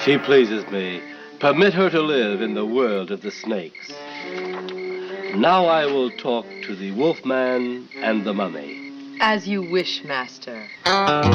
She pleases me. Permit her to live in the world of the snakes. Now I will talk to the Wolfman and the Mummy. As you wish, Master.